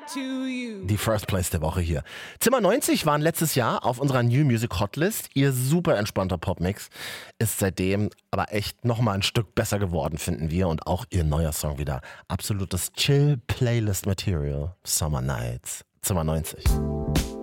Die First Place der Woche hier. Zimmer 90 waren letztes Jahr auf unserer New Music Hotlist. Ihr super entspannter Popmix ist seitdem aber echt nochmal ein Stück besser geworden, finden wir. Und auch ihr neuer Song wieder. Absolutes Chill-Playlist-Material. Summer Nights. Zimmer 90.